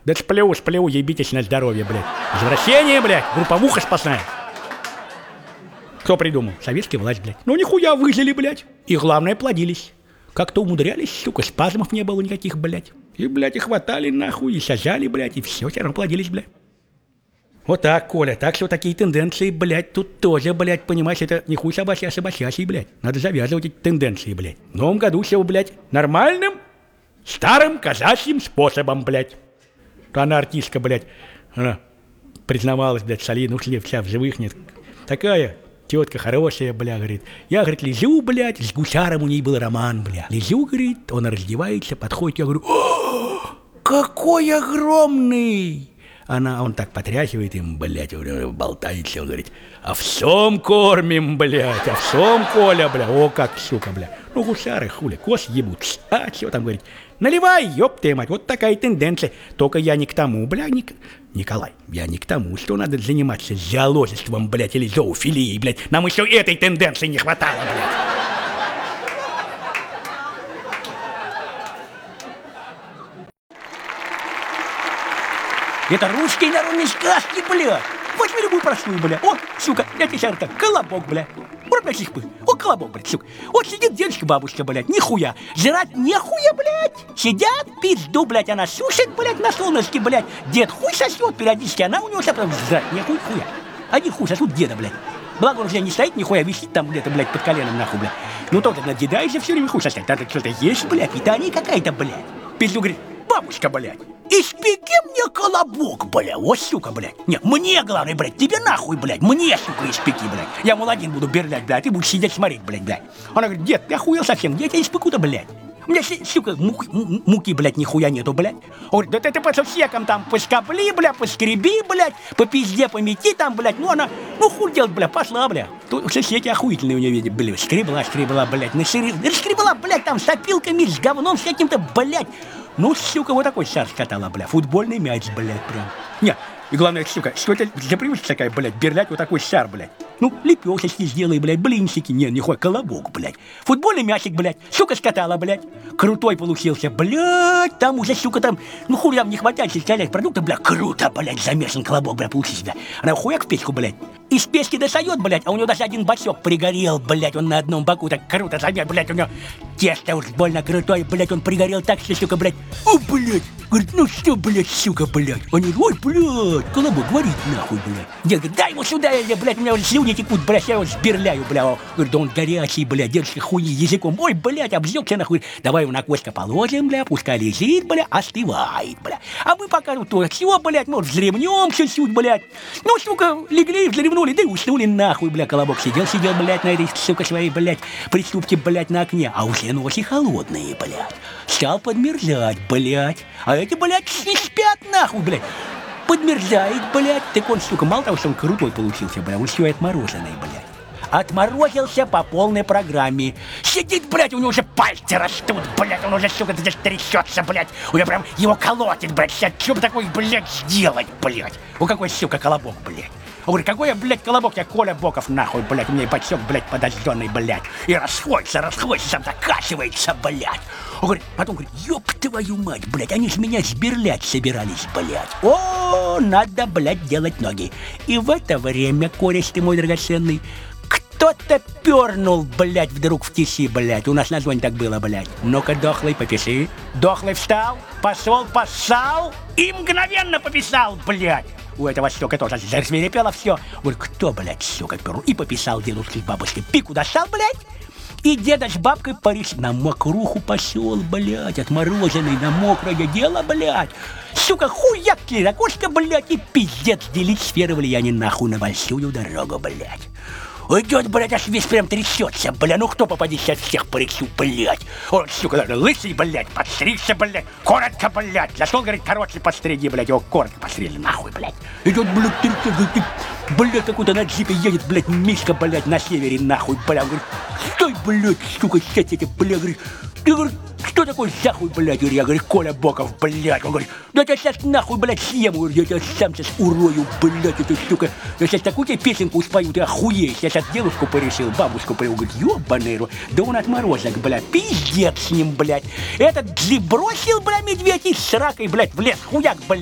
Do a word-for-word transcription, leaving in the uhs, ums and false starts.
Да сплю, сплю, ебитесь на здоровье, блядь. Возвращение, блядь, групповуха сплошная. Кто придумал? Советская власть, блядь. Ну нихуя выжили, блядь. И главное, плодились. Как-то умудрялись, сука, спазмов не было никаких, блядь. И, блядь, и хватали нахуй, и сажали, блядь, и все, все равно плодились, блядь. Вот так, Коля, так что такие тенденции, блядь, тут тоже, блядь, понимаешь, это не хуй собачий, а собачий, блядь. Надо завязывать эти тенденции, блядь. В новом году все, блядь, нормальным, старым казачьим способом, блядь. Она артистка, блядь, она признавалась, блядь, солидно, ушли вся в живых, нет. Такая тетка хорошая, бля, говорит. Я, говорит, лежу, блядь, с гусаром у ней был роман, бля. Лежу, говорит, он раздевается, подходит, я говорю, о, какой огромный! Она, он так потряхивает им, блядь, болтается, он говорит, овсом кормим, блядь, овсом, Коля, бля, о, как, сука, бля. Ну, гусары, хули, кос ебут, а, что там, говорит, наливай, ёб ты мать, вот такая тенденция. Только я не к тому, бля, не к... Николай, я не к тому, что надо заниматься зоологичеством, блядь, или зоофилией, блядь. Нам еще этой тенденции не хватало, блядь. Это русские народные сказки, бля. Возьми любую простую, бля. О, сука, я тебе сейчас как колобок, бля. Вот, блядь, их бы. О, колобок, блядь, сука. Вот сидит дедушка-бабушка, блядь, нихуя. Жрать нехуя, блядь. Сидят, пизду, блядь, она сушит, блядь, на солнышке, блядь. Дед хуй сосет периодически, она у него потом жрать нехуй, хуя. Один хуй сосут деда, блядь. Благо он уже не стоит, нихуя висит там где-то, блядь, под коленом, нахуй, блядь. Ну только надедаешься все время хуй сосать. Надо что-то есть, блядь, питание какая-то, блядь. Пизду говорит, бабушка, блядь. Испеки мне колобок, бля, вот, сука, блядь. Нет, мне, главное, блядь, тебе нахуй, блядь, мне, сука, испеки, блядь. Я, мол, один буду берлять, блядь, ты будешь сидеть смотреть, блядь, блядь. Она говорит, дед, ты охуел совсем, где я тебя испеку-то, блядь? У меня, сука, муки, муки, блядь, нихуя нету, блядь. Он говорит, да ты, ты по всяком там поскобли, блядь, поскреби, блядь, по пизде помети там, блядь. Ну, она, ну, хуй делать, блядь, пошла, блядь. Тут соседи охуительные у нее, видят, блядь, скребла, скребла, блядь, скребла, блядь, там, с опилками, с говном, с каким-то, блядь. Ну, сука, вот такой шар скатала, бля, футбольный мяч, блядь, прям. Не, и главное, сука, что это за привычка такая, блядь, берлять вот такой шар, блядь. Ну, лепешечки сделай, блядь, блинчики, не, нихуя, колобок, блядь. Футбольный мячик, блядь, сука, скатала, блядь. Крутой получился, блядь, там уже, сука, там, ну, хуй там не хватает составлять продукты, блядь, круто, блядь, замешан колобок, блядь, получился, блядь. Она хуяк в печку, блядь. Из печки достает, блядь, а у него даже один бачок пригорел, блядь, он на одном боку так круто замер, блядь, у него тесто уж больно крутое, блядь, он пригорел так, что, сука, блядь, о, блядь, говорит, ну что, блядь, сука, блядь. Они, ой, блядь, колобок, говорит, нахуй, блядь. Дед говорит, дай его сюда, я, блядь, у меня уже слюни текут, блядь, я его сберляю, блядь. Говорит, да он горячий, блядь, дедушка хуйни языком, ой, блядь, обжегся, нахуй. Давай его на костка положим, блядь, пускай лежит, блядь, остывает, блядь. А мы пока ну то, все, блядь, может, взревнем чуть-чуть, блядь. Ну, сука, легли, взревнули, да и уснули, нахуй, блядь. Колобок сидел, сидел, блядь, на этой, сука, своей, блядь, приступке, блядь, на окне, а уже ночи холодные, блядь. Стал подмерзать, блядь. А эти, блядь, не спят, нахуй, блядь. Подмерзает, блядь. Так он, сука, мало того, что он крутой получился, блядь, он еще и отмороженный, блядь. Отморозился по полной программе. Сидит, блядь, у него уже пальцы растут, блядь, он уже, сука, здесь трясется, блядь. У него прям его колотит, блядь. Сейчас что бы такое, блядь, сделать, блядь? У какой, сука, колобок, блядь? Он говорит, какой я, блядь, колобок, я Коля Боков, нахуй, блядь, у меня и бачок, блядь, подожженный, блядь. И расходится, расходится, сам закачивается, блядь. Он говорит, потом говорит, ёб твою мать, блядь, они ж меня сберлять собирались, блядь. О, надо, блядь, делать ноги. И в это время, кореш ты мой драгоценный, кто-то пернул, блядь, вдруг в тиси, блядь. У нас на зоне так было, блядь. Ну-ка, дохлый, попиши. Дохлый встал, пошел, поссал и мгновенно пописал, блядь. У этого, сука, тоже засвирепело все. Говорит, кто, блядь, сука, пернул? И пописал дедушке с бабушкой. Пику достал, блядь. И деда с бабкой Париж на мокруху пошел, блядь, отмороженный на мокрое дело, блядь. Сука, хуяк окошко, блядь, и пиздец делить сферы влияния нахуй на большую дорогу, блядь. Идет, блядь, аж весь прям трясется, бля, ну кто попадет сейчас всех по рексу, блядь. Он, сука, даже лысый, блядь, подстригся, блядь, коротко, блядь. За что, говорит, короче подстриги, блядь, его коротко постригли, нахуй, блядь. Идет, блядь, трясется, блядь, какой-то на джипе едет, блядь, Мишка, блядь, на севере, нахуй, блядь. Говорит, стой, блядь, сука, сядь эти, блядь, говорит, ты, говорит, что такое захуй, блядь, говорю, я, говорю, Коля Боков, блядь. Он говорит, да я сейчас нахуй, блядь, съем, говорю, я тебя сам сейчас урою, блядь, эту сука. Я сейчас такую тебе песенку спою, ты охуеешь. Я сейчас девушку порешил, бабушку порешил, говорит, ёбаный рот. Да он отморозок, блядь, пиздец с ним, блядь. Этот джип бросил, блядь, медведь и с ракой, блядь, в лес, хуяк, блядь.